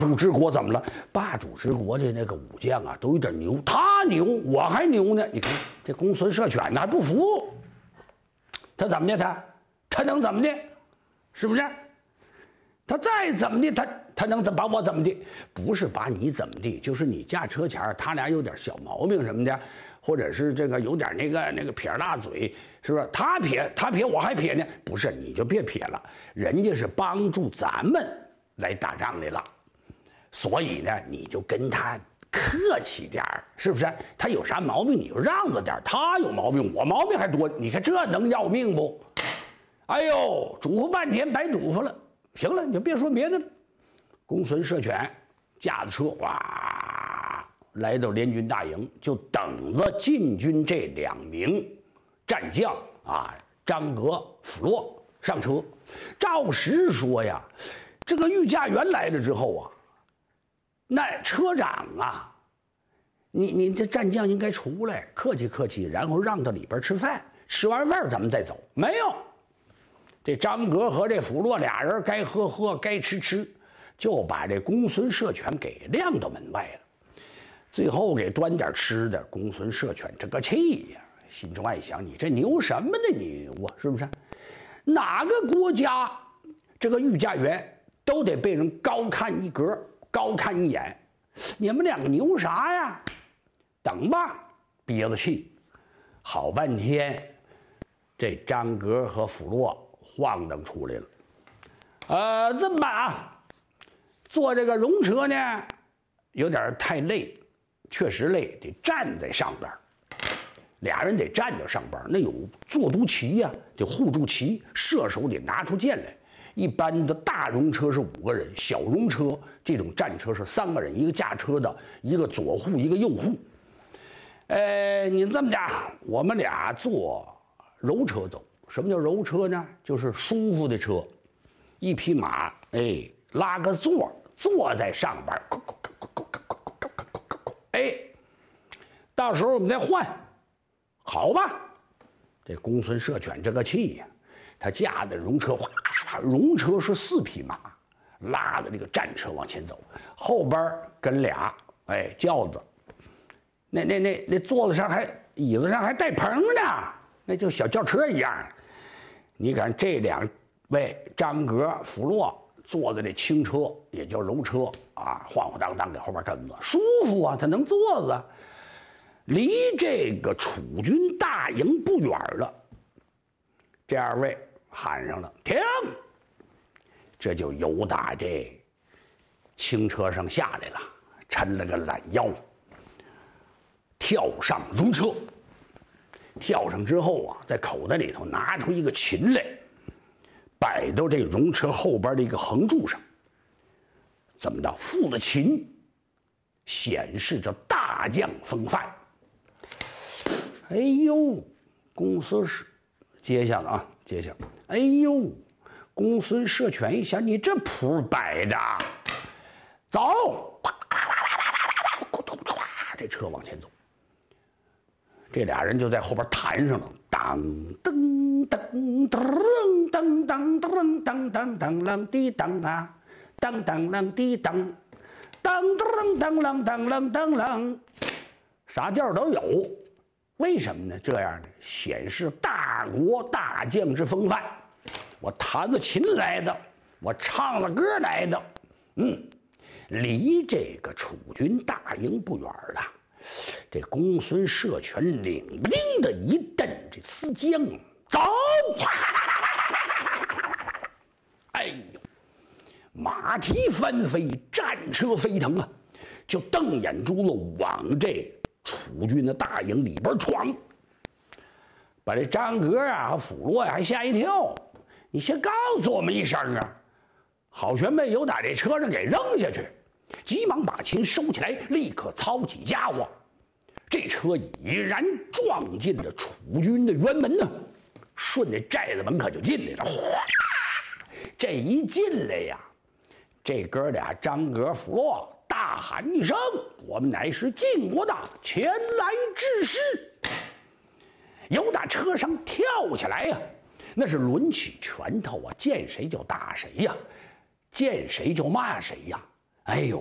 主之国怎么了？霸主之国的那个武将啊，都有点牛，他牛，我还牛呢。你看这公孙摄犬呢还不服，他怎么的？他能怎么的？是不是？他再怎么的，他能把我怎么的？不是把你怎么的，就是你驾车前他俩有点小毛病什么的，或者是这个有点那个撇大嘴，是不是？他撇，我还撇呢？不是，你就别撇了，人家是帮助咱们来打仗来了。所以呢，你就跟他客气点儿，是不是？他有啥毛病你就让着点儿，他有毛病我毛病还多，你看这能要命不？哎呦，嘱咐半天白嘱咐了。行了，你就别说别的了。公孙摄犬驾着车哇，来到联军大营，就等着晋军这2名战将啊，张格、辅洛上车。照实说呀，这个御驾辕来了之后啊。那车长啊，你这战将应该出来客气客气，然后让到里边吃饭，吃完饭咱们再走。没有，这张格和这辅洛俩人该喝，该吃，就把这公孙摄犬给晾到门外了。最后给端点吃的，公孙摄犬这个气呀，心中暗想：你这牛什么呢？你我是不是？哪个国家这个御驾辕都得被人高看一格？高看一眼，你们2个牛啥呀？等吧，憋着气，好半天，这张格和辅洛晃荡出来了。这么办啊？坐这个戎车呢，有点太累，确实累，得站在上边。俩人得站着上边，那有坐督旗呀，得护住旗，射手得拿出剑来。一般的大戎车是5个人，小戎车这种战车是3个人，一个驾车的，一个左护，一个右护。你这么的，我们俩坐柔车走。什么叫柔车呢？就是舒服的车，一匹马，拉个座，坐在上边，到时候我们再换，好吧？这公孙摄犬这个气呀，他驾的戎车，戎车是4匹马，拉着这个战车往前走，后边跟俩轿子，那座子上椅子上还带棚呢，那就小轿车一样。你看这2位张格、辅洛坐在这轻车，也叫柔车啊，晃晃荡荡给后边跟着，舒服啊，他能坐着。离这个楚军大营不远了，这2位喊上了停，这就由打这轻车上下来了，抻了个懒腰，跳上戎车。跳上之后啊，在口袋里头拿出一个琴来，摆到这戎车后边的一个横柱上。怎么的？附了琴，显示着大将风范。哎呦，公孙接下了啊，接下。哎呦，公孙摄犬一想，你这谱摆的，走，这车往前走。这俩人就在后边弹上了，当噔噔噔噔噔噔噔噔噔啷滴当啊，当当啷滴当，当当当啷当啷当啷，啥调都有。为什么呢？这样呢，显示大国大将之风范。我弹了琴来的，我唱了歌来的。离这个楚军大营不远了。这公孙摄犬领不丁的一蹬这丝缰，走！哎呦，马蹄翻飞，战车飞腾啊，就瞪眼珠子往这楚军的大营里边闯，把这张格啊和辅洛呀还吓一跳。你先告诉我们一声啊！好悬被由打这车上给扔下去。急忙把琴收起来，立刻操起家伙。这车已然撞进了楚军的辕门呢，顺着寨子门可就进来了。哗！这一进来呀，这哥俩张格、辅洛大喊一声：“我们乃是晋国的前来之师！”由打车上跳起来呀，那是抡起拳头啊，见谁就打谁呀，见谁就骂谁呀。 哎呦。